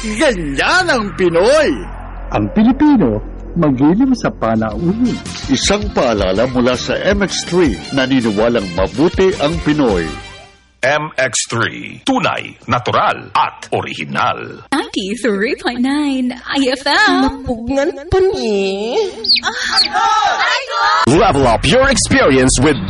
Ganyan ang Pinoy! Ang Pilipino, magilim sa panauhin. Isang paalala mula sa MX3, naniniwalang mabuti ang Pinoy. MX3, tunay, natural, at original. 93.9 IFM. Napugngan pa ni. Level up your experience with